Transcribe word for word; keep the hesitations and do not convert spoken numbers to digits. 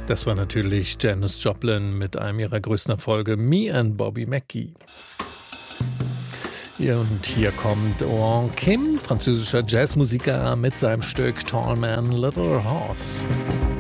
Das war natürlich Janis Joplin mit einem ihrer größten Erfolge, Me and Bobby McGee. Und hier kommt Wong Kim, französischer Jazzmusiker, mit seinem Stück Tall Man, Little Horse.